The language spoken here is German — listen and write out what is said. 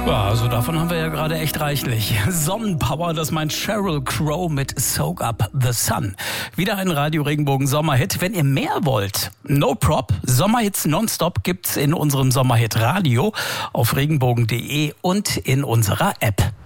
Ja, also davon haben wir ja gerade echt reichlich. Sonnenpower, das meint Sheryl Crow mit Soak Up the Sun. Wieder ein Radio Regenbogen Sommerhit. Wenn ihr mehr wollt, no prop, Sommerhits nonstop gibt's in unserem Sommerhit Radio auf regenbogen.de und in unserer App.